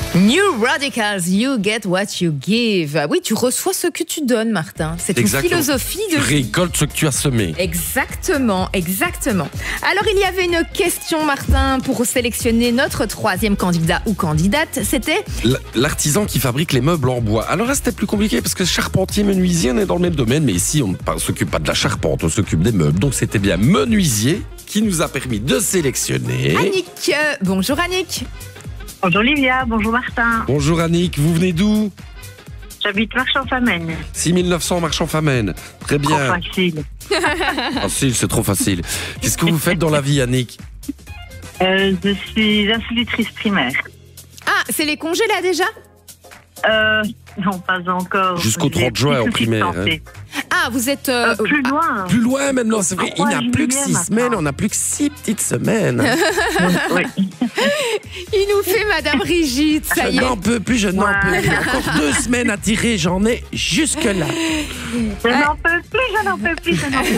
New Radicals, you get what you give. Oui, tu reçois ce que tu donnes, Martin. C'est une philosophie de... Tu récoltes ce que tu as semé. Exactement, exactement. Alors, il y avait une question, Martin, pour sélectionner notre troisième candidat ou candidate. C'était l'artisan qui fabrique les meubles en bois. Alors là, c'était plus compliqué parce que charpentier, menuisier, on est dans le même domaine. Mais ici, on ne s'occupe pas de la charpente, on s'occupe des meubles. Donc, c'était bien menuisier qui nous a permis de sélectionner... Annick. Bonjour, Annick. Bonjour Livia, bonjour Martin. Bonjour Annick, vous venez d'où? J'habite Marchand-Famenne. 6900 Marchand-Famenne. Très bien. Trop facile. Facile, c'est trop facile. Qu'est-ce que vous faites dans la vie, Annick? Je suis institutrice primaire. Ah, c'est les congés là déjà? Non, pas encore. Jusqu'au 30 juin en primaire. Hein. Ah, vous êtes... plus loin. Plus loin maintenant, c'est vrai. Il n'y a plus que 6 semaines, on n'a plus que 6 petites semaines. Oui. Il nous fait Madame Rigide, ça y est. Je n'en peux plus, je n'en peux plus. Encore 2 semaines à tirer, j'en ai jusque-là. Je n'en peux plus.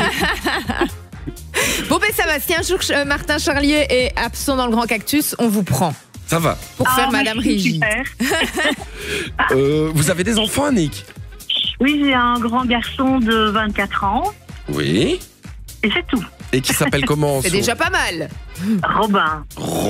Bon, ben ça va. Si un jour Martin Charlier est absent dans le Grand Cactus, on vous prend. Ça va. Pour faire Madame Rigide. Vous avez des enfants, Annick? Oui, j'ai un grand garçon de 24 ans. Oui. Et c'est tout. Et qui s'appelle comment? C'est déjà pas mal. Robin.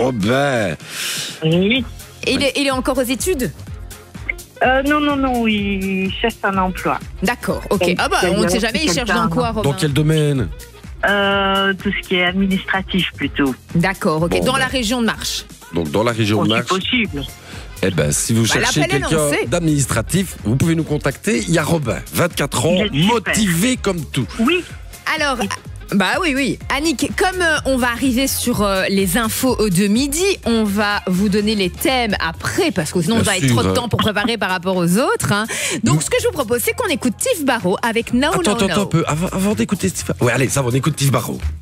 Oui. Et il est encore aux études? Non, il cherche un emploi. D'accord, ok. Ah bah, on ne sait jamais, il cherche dans quoi, Robin? Dans quel domaine? Tout ce qui est administratif, plutôt. D'accord, ok. Bon, dans la région de Marche. Donc, dans la région de Marche. C'est possible. Eh ben, si vous cherchez quelqu'un d'administratif, vous pouvez nous contacter. Il y a Robin, 24 ans, motivé comme tout. Oui. Alors... Bah oui. Annick, comme on va arriver sur les infos de midi, on va vous donner les thèmes après, parce que sinon on va être trop de temps pour préparer par rapport aux autres. Hein. Donc ce que je vous propose, c'est qu'on écoute Tiff Barrow avec No No No. Attends un peu, avant d'écouter Tiff Barrow. Ouais, allez, ça va, on écoute Tiff Barrow.